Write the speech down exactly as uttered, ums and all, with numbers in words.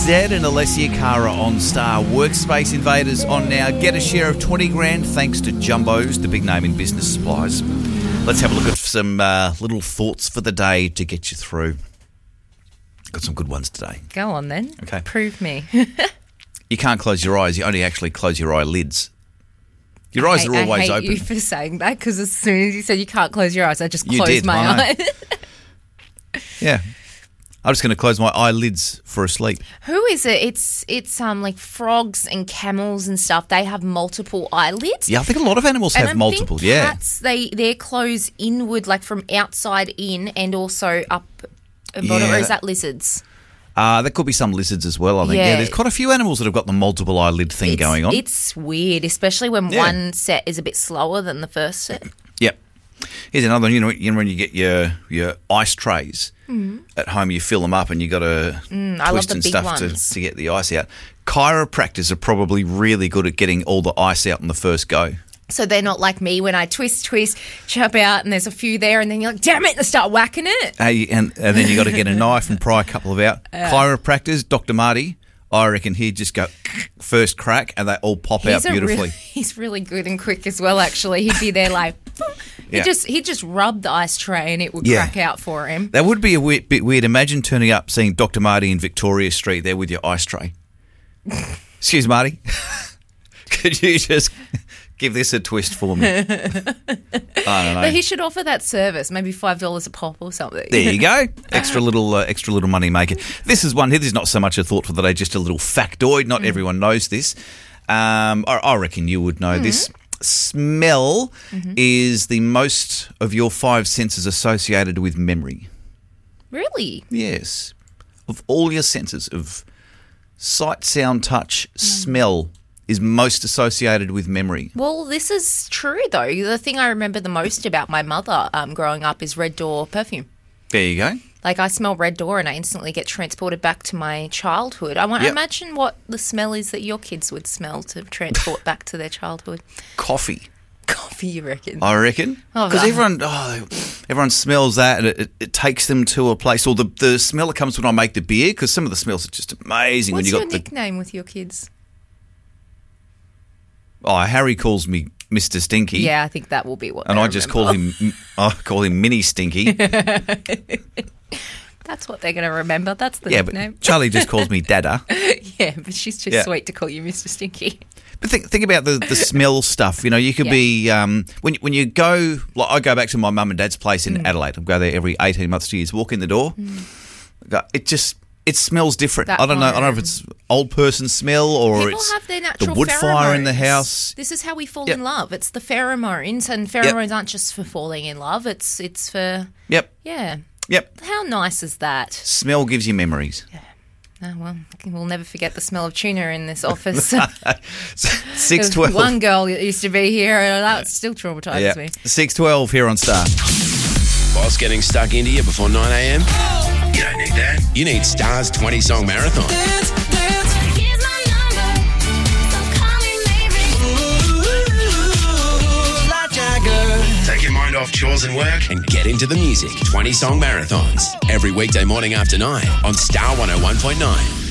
Zed and Alessia Cara on Star. Workspace Invaders on now. Get a share of twenty grand thanks to Jumbo's, the big name in business supplies. Let's have a look at some uh, little thoughts for the day to get you through. Got some good ones today. Go on then. Okay. Prove me. You can't close your eyes. You only actually close your eyelids. Your eyes I, are always I hate open. you for saying that because as soon as you said you can't close your eyes, I just You closed did, my I know. eyes. Yeah. I'm just going to close my eyelids for a sleep. Who is it? It's it's um like frogs and camels and stuff. They have multiple eyelids. Yeah, I think a lot of animals And have I multiple. think Yeah. cats, they they close inward, like from outside in, and also up and bottom. Yeah. Or is that lizards? Uh, there could be some lizards as well, I think. Yeah. Yeah. There's quite a few animals that have got the multiple eyelid thing It's, going on. It's weird, especially when Yeah. one set is a bit slower than the first set. Yep. Here's another one. You know, you know when you get your your ice trays Mm. at home, you fill them up and you got to Mm, I love twist the and big stuff to, ones. to get the ice out. Chiropractors are probably really good at getting all the ice out in the first go. So they're not like me when I twist, twist, chop out, and there's a few there, and then you're like, damn it, and start whacking it. Hey, and, and then you got to get a knife and pry a couple of out. Chiropractors, Doctor Marty, I reckon he'd just go first crack and they all pop out a beautifully. Really, he's really good and quick as well, actually. He'd be there like, Yeah. he'd, just, he'd just rub the ice tray and it would Yeah. crack out for him. That would be a weird, bit weird. Imagine turning up, seeing Doctor Marty in Victoria Street there with your ice tray. Excuse Marty, could you just give this a twist for me? I don't know. But he should offer that service, maybe five dollars a pop or something. There you go. Extra little, uh, extra little money maker. This is one. This is not so much a thought for the day, just a little factoid. Not everyone knows this. Um, I, I reckon you would know this. Smell is the most of your five senses associated with memory. Really? Yes, of all your senses of sight, sound, touch, smell is most associated with memory. Well, this is true, though. The thing I remember the most about my mother um, growing up is Red Door perfume. There you go. Like, I smell Red Door and I instantly get transported back to my childhood. I want to Yep. imagine what the smell is that your kids would smell to transport back to their childhood. Coffee. Coffee, you reckon? I reckon. Oh, Because right. everyone oh, everyone smells that and it, it, it takes them to a place. Or the, the smell that comes when I make the beer, because some of the smells are just amazing. What's when you your got the nickname with your kids? Oh, Harry calls me Mister Stinky. Yeah, I think that will be what And they I just remember. call him I call him Mini Stinky. That's what they're going to remember. That's the Yeah, nickname. but Charlie just calls me Dada. Yeah, but she's too Yeah. sweet to call you Mister Stinky. But think think about the, the smell stuff. You know, you could Yeah. be um, when when you go. Like I go back to my mum and dad's place in Mm. Adelaide. I go there every eighteen months to years. Walk in the door, go- it just it smells different. That I don't know. I don't know if home. it's old person smell or People it's have their the natural wood fire in the pheromones. house. This is how we fall Yep. in love. It's the pheromones, and pheromones aren't just for falling in love. It's it's for Yep, yeah. yep. How nice is that? Smell gives you memories. Oh, well, we'll never forget the smell of tuna in this office. Six twelve. One girl that used to be here, and that still traumatizes Yeah, me. six twelve here on Star. Boss getting stuck into you before nine a.m? You don't need that. You need Star's twenty song marathon. Here's my number, so call me maybe. Take your mind off chores and work and get into the music. twenty song marathons. Every weekday morning after nine on Star one oh one point nine.